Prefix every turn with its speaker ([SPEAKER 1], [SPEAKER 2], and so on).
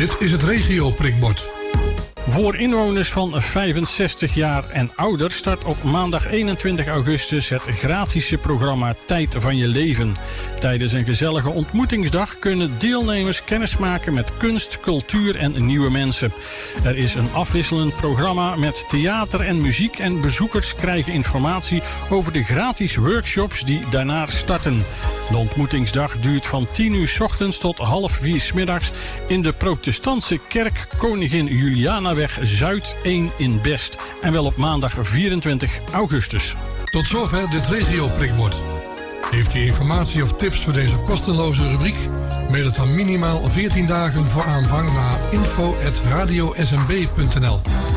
[SPEAKER 1] Dit is het regio-prikbord.
[SPEAKER 2] Voor inwoners van 65 jaar en ouder start op maandag 21 augustus het gratische programma Tijd van je leven. Tijdens een gezellige ontmoetingsdag kunnen deelnemers kennismaken met kunst, cultuur en nieuwe mensen. Er is een afwisselend programma met theater en muziek en bezoekers krijgen informatie over de gratis workshops die daarna starten. De ontmoetingsdag duurt van 10 uur 's ochtends tot 3:30 's middags in de protestantse kerk Koningin Julianaweg Zuid 1 in Best. En wel op maandag 24 augustus.
[SPEAKER 1] Tot zover dit regio-prikbord. Heeft u informatie of tips voor deze kosteloze rubriek? Mail het dan minimaal 14 dagen voor aanvang naar info@radiosmb.nl.